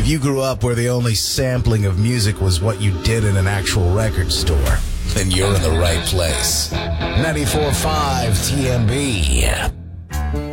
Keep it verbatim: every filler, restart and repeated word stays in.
If you grew up where the only sampling of music was what you did in an actual record store, then you're in the right place. ninety-four point five T M B.